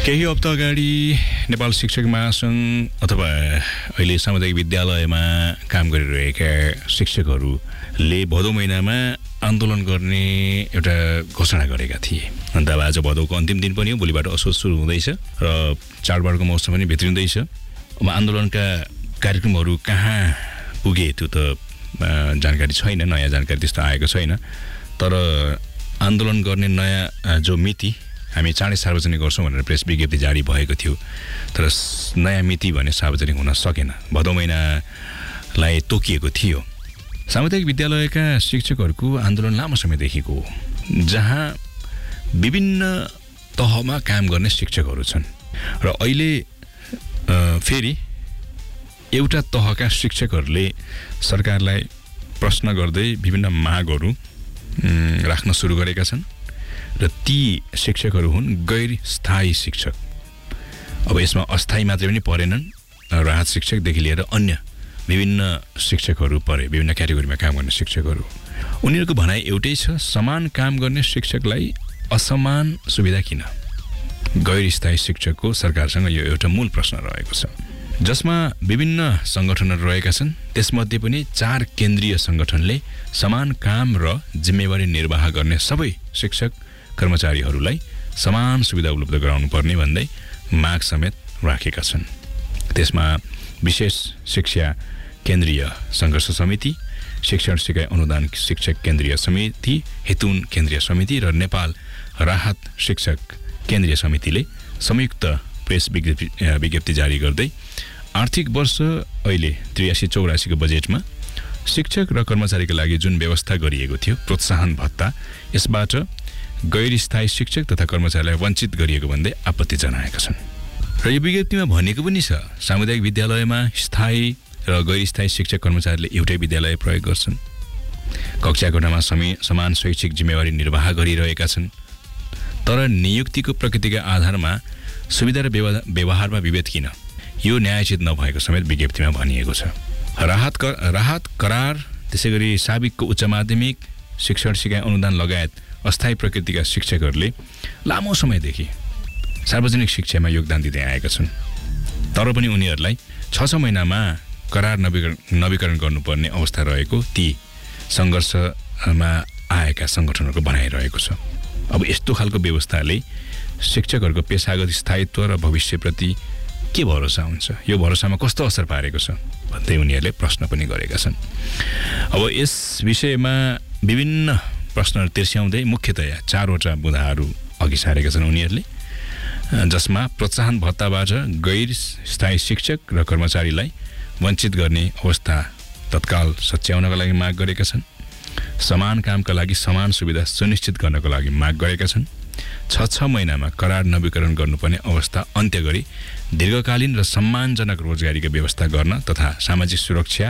केही हप्ता अगाडि नेपाल शिक्षक महासंघ अथवा अहिले सामुदायिक विद्यालयमा काम गरिरहेका शिक्षकहरूले भदौ महिनामा आन्दोलन गर्ने एउटा घोषणा गरेका थिए। अन्त अब आज भदौको अन्तिम दिन पनि हो, भोलिबाट असोज सुरु हुँदैछ र चाडबाडको मौसम पनि भित्रिँदैछ। अब आन्दोलनका कार्यक्रमहरू कहाँ पुगे त्यो त जानकारी छैन, नयाँ जानकारी त्यस्तो आएको छैन। तर आन्दोलन गर्ने नयाँ जो मिति हामी चाँडै सार्वजनिक गर्छौँ भनेर प्रेस विज्ञप्ति जारी भएको थियो, तर नयाँ मिति भने सार्वजनिक हुन सकेन, भदौ महिनालाई तोकिएको थियो। सामुदायिक विद्यालयका शिक्षकहरूको आन्दोलन लामो समयदेखिको हो, जहाँ विभिन्न तहमा काम गर्ने शिक्षकहरू छन् र अहिले फेरि एउटा तहका शिक्षकहरूले सरकारलाई प्रश्न गर्दै विभिन्न मागहरू राख्न सुरु गरेका छन् र ती शिक्षकहरू हुन् गैर स्थायी शिक्षक। अब यसमा अस्थायी मात्रै पनि परेनन्, राहत शिक्षकदेखि लिएर अन्य विभिन्न शिक्षकहरू परे, विभिन्न क्याटेगोरीमा काम गर्ने शिक्षकहरू। उनीहरूको भनाइ एउटै छ, समान काम गर्ने शिक्षकलाई असमान सुविधा किन? गैर स्थायी शिक्षकको सरकारसँग यो एउटा मूल प्रश्न रहेको छ, जसमा विभिन्न सङ्गठनहरू रहेका छन्। त्यसमध्ये पनि 4 केन्द्रीय सङ्गठनले समान काम र जिम्मेवारी निर्वाह गर्ने सबै शिक्षक कर्मचारीहरूलाई समान सुविधा उपलब्ध गराउनु पर्ने भन्दै माग समेत राखेका छन्। त्यसमा विशेष शिक्षा केन्द्रीय सङ्घर्ष समिति, शिक्षण सिकाइ अनुदान शिक्षक केन्द्रीय समिति, हेतुन केन्द्रीय समिति र नेपाल राहत शिक्षक केन्द्रीय समितिले संयुक्त प्रेस विज्ञप्ति जारी गर्दै आर्थिक वर्ष अहिले 83-84 को बजेटमा शिक्षक र कर्मचारीका लागि जुन व्यवस्था गरिएको थियो प्रोत्साहन भत्ता, यसबाट गैर स्थायी शिक्षक तथा कर्मचारीलाई वञ्चित गरिएको भन्दै आपत्ति जनाएका छन्। र यो विज्ञप्तिमा भनेको पनि छ, सामुदायिक विद्यालयमा स्थायी र गैर स्थायी शिक्षक कर्मचारीले एउटै विद्यालय प्रयोग गर्छन्, कक्षा कोठामा समान शैक्षिक जिम्मेवारी निर्वाह गरिरहेका छन्, तर नियुक्तिको प्रकृतिका आधारमा सुविधा र व्यवहारमा विभेद किन? यो न्यायोचित नभएको समेत विज्ञप्तिमा भनिएको छ। राहत करार, त्यसैगरी साबिकको उच्च माध्यमिक, शिक्षण सिकाइ अनुदान लगायत अस्थायी प्रकृतिका शिक्षकहरूले लामो समयदेखि सार्वजनिक शिक्षामा योगदान दिँदै आएका छन्, तर पनि उनीहरूलाई 6 महिनामा करार नवीकरण गर्नुपर्ने अवस्था रहेको ती सङ्घर्षमा आएका सङ्गठनहरूको भनाइरहेको छ। अब यस्तो खालको व्यवस्थाले शिक्षकहरूको पेशागत स्थायित्व र भविष्यप्रति के भरोसा हुन्छ? यो भरोसामा कस्तो असर पारेको छ भन्दै उनीहरूले प्रश्न पनि गरेका छन्। अब यस विषयमा विभिन्न प्रश्नहरू तिर्स्याउँदै मुख्यतया 4वटा बुँदाहरू अघि सारेका छन् उनीहरूले, जसमा प्रोत्साहन भत्ताबाट गैर स्थायी शिक्षक र कर्मचारीलाई वञ्चित गर्ने अवस्था तत्काल सच्याउनका लागि माग गरेका छन्, समान कामका लागि समान सुविधा सुनिश्चित गर्नको लागि माग गरेका छन्, 6 महिनामा करार नवीकरण गर्नुपर्ने अवस्था अन्त्य गरी दीर्घकालीन र सम्मानजनक रोजगारीको व्यवस्था गर्न तथा सामाजिक सुरक्षा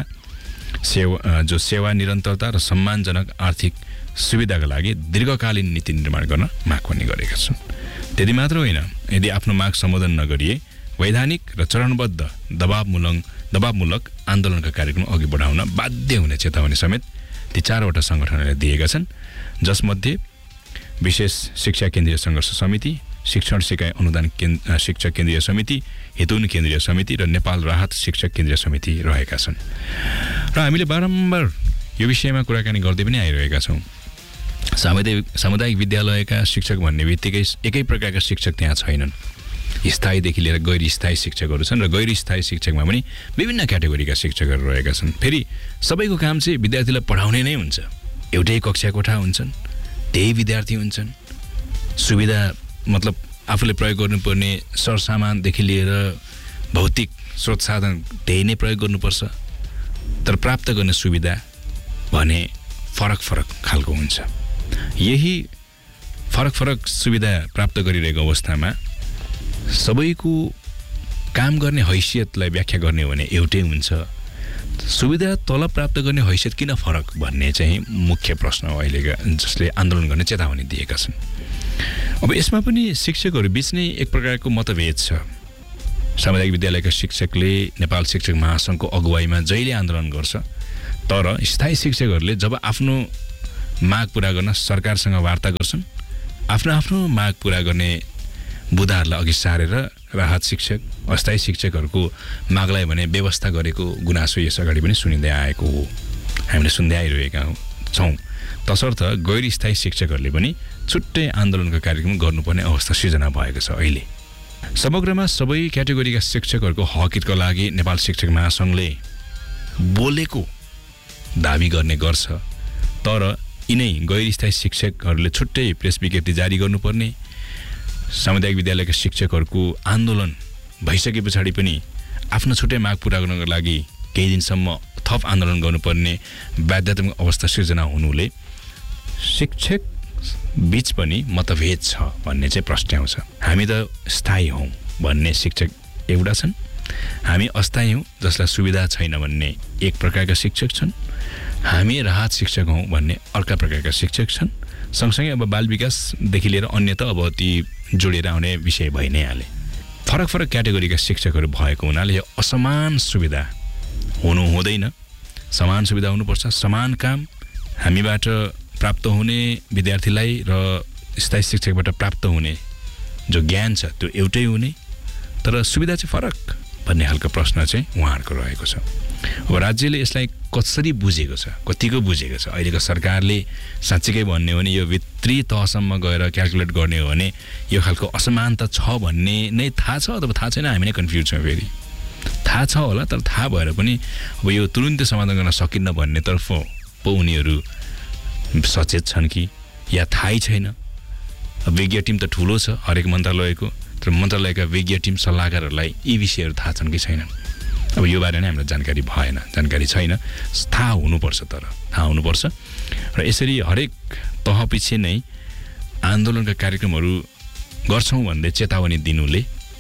सेवा निरन्तरता र सम्मानजनक आर्थिक सुविधाका लागि दीर्घकालीन नीति निर्माण गर्न माग पनि गरेका छन्। त्यति मात्र होइन, यदि आफ्नो माग सम्बोधन नगरिए वैधानिक र चरणबद्ध दबावमूलक आन्दोलनका कार्यक्रम अघि बढाउन बाध्य हुने चेतावनी समेत ती 4वटा सङ्गठनहरूले दिएका छन्, जसमध्ये विशेष शिक्षा केन्द्रीय सङ्घर्ष समिति, शिक्षण सिकाइ अनुदान शिक्षक केन्द्रीय समिति, हेतुन केन्द्रीय समिति र नेपाल राहत शिक्षक केन्द्रीय समिति रहेका छन्। र हामीले बारम्बार यो विषयमा कुराकानी गर्दै पनि आइरहेका छौँ। सामुदायिक विद्यालयका शिक्षक भन्ने बित्तिकै एकै प्रकारका शिक्षक त्यहाँ छैनन्। स्थायीदेखि लिएर गैर स्थायी शिक्षकहरू छन् र गैर स्थायी शिक्षकमा पनि विभिन्न क्याटेगोरीका शिक्षकहरू रहेका छन्। फेरि सबैको काम चाहिँ विद्यार्थीलाई पढाउने नै हुन्छ, एउटै कक्षा कोठा हुन्छन्, त्यही विद्यार्थी हुन्छन्, सुविधा मतलब आफूले प्रयोग गर्नुपर्ने सरसामानदेखि लिएर भौतिक स्रोत साधन त्यही नै प्रयोग गर्नुपर्छ, तर प्राप्त गर्ने सुविधा भने फरक खालको हुन्छ। यही फरक सुविधा प्राप्त गरिरहेको अवस्थामा सबैको काम गर्ने हैसियतलाई व्याख्या गर्ने हो भने एउटै हुन्छ, सुविधा तलब प्राप्त गर्ने हैसियत किन फरक भन्ने चाहिँ मुख्य प्रश्न हो अहिलेका, जसले आन्दोलन गर्ने चेतावनी दिएका छन्। अब यसमा पनि शिक्षकहरू बीच नै एक प्रकारको मतभेद छ। सामुदायिक विद्यालयका शिक्षकले नेपाल शिक्षक महासंघको अगुवाईमा जहिले आन्दोलन गर्छ, तर स्थायी शिक्षकहरूले जब आफ्नो माग पूरा गर्न सरकारसँग वार्ता गर्छन्, आफ्नो माग पूरा गर्ने बुदाहरूलाई अघि सारेर राहत शिक्षक अस्थायी शिक्षकहरूको मागलाई भने व्यवस्था गरेको गुनासो यस अगाडि पनि सुनिँदै आएको हो, हामीले सुन्दै आइरहेका छौँ। तसर्थ गैर स्थायी शिक्षकहरूले पनि छुट्टै आन्दोलनको कार्यक्रम गर्नुपर्ने अवस्था सिर्जना भएको छ। अहिले समग्रमा सबै क्याटेगोरीका शिक्षकहरूको हक हितको लागि नेपाल शिक्षक महासङ्घले बोलेको दाबी गर्ने गर्छ, तर यिनै गैर स्थायी शिक्षकहरूले छुट्टै प्रेस विज्ञप्ति जारी गर्नुपर्ने, सामुदायिक विद्यालयका शिक्षकहरूको आन्दोलन भइसके पछाडि पनि आफ्नो छुट्टै माग पुरा गर्नको लागि केही दिनसम्म थप आन्दोलन गर्नुपर्ने बाध्यतात्मक अवस्था सिर्जना हुनुले शिक्षक बीच पनि मतभेद छ भन्ने चाहिँ प्रश्न आउँछ। हामी त स्थायी हौँ भन्ने शिक्षक एउटा छन्, हामी अस्थायी हौँ जसलाई सुविधा छैन भन्ने एक प्रकारका शिक्षक छन्, हामी राहत शिक्षक हौँ भन्ने अर्का प्रकारका शिक्षक छन्। सँगसँगै अब बाल विकासदेखि लिएर अन्य त अब ती जोडेर आउने विषय भइ नै हाले। फरक फरक क्याटेगोरीका शिक्षकहरू भएको हुनाले यो असमान सुविधा हुनु हुँदैन, समान सुविधा हुनुपर्छ। समान काम हामीबाट प्राप्त हुने विद्यार्थीलाई र स्थायी शिक्षकबाट प्राप्त हुने जो ज्ञान छ त्यो एउटै हुने, तर सुविधा चाहिँ फरक भन्ने खालको प्रश्न चाहिँ उहाँहरूको रहेको छ। अब राज्यले यसलाई कसरी बुझेको छ, कतिको बुझेको छ? अहिलेको सरकारले साँच्चीकै भन्ने हो भने यो भित्री तहसम्म गएर क्याल्कुलेट गर्ने हो भने यो खालको असमानता छ भन्ने नै थाहा छ अथवा थाहा छैन, हामी नै कन्फ्युज छौँ। फेरि थाहा छ होला, तर थाहा भएर पनि अब यो तुरुन्तै समाधान गर्न सकिन्न भन्नेतर्फ पो उनीहरू सचेत छन् कि या थाहै छैन। विज्ञ टिम त ठुलो छ हरेक मन्त्रालयको, तर मन्त्रालयका विज्ञ टिम सल्लाहकारहरूलाई यी विषयहरू थाहा छन् कि छैनन्? अब यो बारे नै हामीलाई जानकारी भएन, जानकारी छैन। थाहा हुनुपर्छ, तर थाहा हुनुपर्छ। र यसरी हरेक तहपछि नै आन्दोलनका कार्यक्रमहरू गर्छौँ भन्दै चेतावनी दिनुले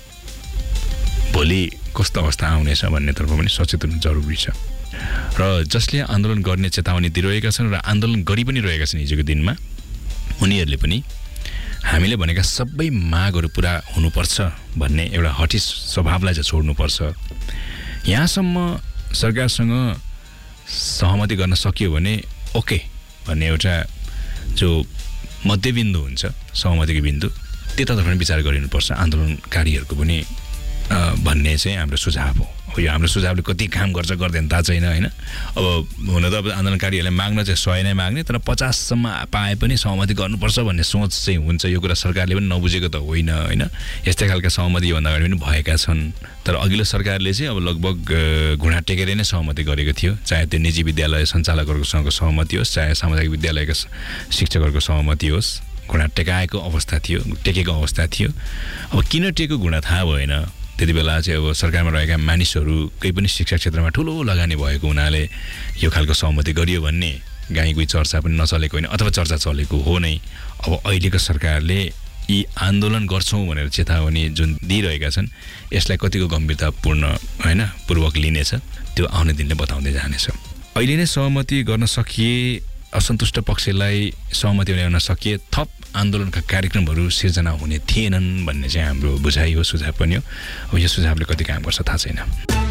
भोलि कस्तो अवस्था आउनेछ भन्नेतर्फ पनि सचेत हुनु जरुरी छ। र जसले आन्दोलन गर्ने चेतावनी दिइरहेका छन् र आन्दोलन गरि पनि रहेका छन् हिजोको दिनमा, उनीहरूले पनि हामीले भनेका सबै मागहरू पुरा हुनुपर्छ भन्ने एउटा हठी स्वभावलाई चाहिँ छोड्नुपर्छ। यहाँसम्म सरकारसँग सहमति गर्न सकियो भने ओके भन्ने एउटा जो मध्यबिन्दु हुन्छ, सहमतिको बिन्दु, त्यतातर्फ पनि विचार गरिनुपर्छ आन्दोलनकारीहरूको पनि भन्ने चाहिँ हाम्रो सुझाव हो। यो हाम्रो सुझावले कति काम गर्छ गर्दैन थाहा छैन होइन। अब हुन त अब आन्दोलनकारीहरूलाई माग्न चाहिँ 100 नै माग्ने, तर 50सम्म पाए पनि सहमति गर्नुपर्छ भन्ने सोच चाहिँ हुन्छ। यो कुरा सरकारले पनि नबुझेको त होइन होइन। यस्तै खालका सहमति योभन्दा अगाडि पनि भएका छन्, तर अघिल्लो सरकारले चाहिँ अब लगभग घुँडा टेकेर नै सहमति गरेको थियो, चाहे त्यो निजी विद्यालय सञ्चालकहरूसँग सहमति होस्, चाहे सामुदायिक विद्यालयका शिक्षकहरूको सहमति होस्, घुँडा टेकेको अवस्था थियो। अब किन टेको घुँडा थाहा भएन। त्यति बेला चाहिँ अब सरकारमा रहेका मानिसहरू केही पनि शिक्षा क्षेत्रमा ठुलो लगानी भएको हुनाले यो खालको सहमति गरियो भन्ने गाई गुई चर्चा पनि नचलेको होइन, अथवा चर्चा चलेको हो नै। अब अहिलेको सरकारले यी आन्दोलन गर्छौँ भनेर चेतावनी जुन दिइरहेका छन् यसलाई कतिको गम्भीरतापूर्ण होइन पूर्वक लिनेछ त्यो आउने दिनले बताउँदै जानेछ। अहिले नै सहमति गर्न सकिए, असन्तुष्ट पक्षलाई सहमति ल्याउन सकिए थप आन्दोलनका कार्यक्रमहरू सिर्जना हुने थिएनन् भन्ने चाहिँ हाम्रो बुझाइ हो, सुझाव पनि हो। अब यो सुझावले कति काम गर्छ थाहा छैन।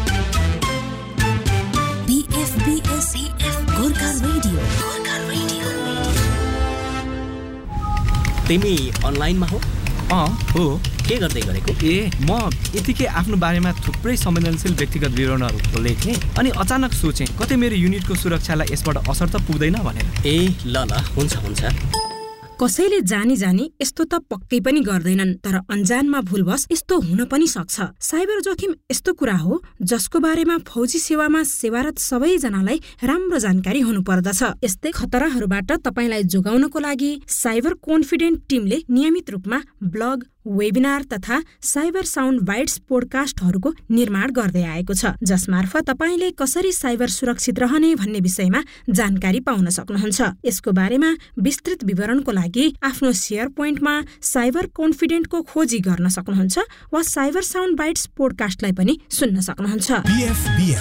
तिमी अनलाइनमा हो? हो। के गर्दै गरेको? म यतिकै आफ्नो बारेमा थुप्रै संवेदनशील व्यक्तिगत विवरणहरू खोलेको थिएँ, अनि अचानक सोचेँ कतै मेरो युनिटको सुरक्षालाई यसबाट असर त पुग्दैन भनेर। ल हुन्छ। कसैले जानी यस्तो त पक्कै पनि गर्दैनन्, तर अन्जानमा भुलवश यस्तो हुन पनि सक्छ। साइबर जोखिम यस्तो कुरा हो जसको बारेमा फौजी सेवामा सेवारत सबैजनालाई राम्रो जानकारी हुनुपर्दछ। यस्तै खतराहरूबाट तपाईलाई जोगाउनको लागि साइबर कन्फिडेन्ट टिमले नियमित रूपमा ब्लग, वेबिनार तथा साइबर साउन्ड बाइट्स पोडकास्टहरूको निर्माण गर्दै आएको छ, जसमार्फत तपाईले कसरी साइबर सुरक्षित रहने भन्ने विषयमा जानकारी पाउन सक्नुहुन्छ। यसको बारेमा विस्तृत विवरणको लागि आफ्नो शेयर पोइन्टमा साइबर कन्फिडेन्टको खोजी गर्न सक्नुहुन्छ वा साइबर साउन्ड बाइट्स पोडकास्टलाई पनि सुन्न सक्नुहुन्छ।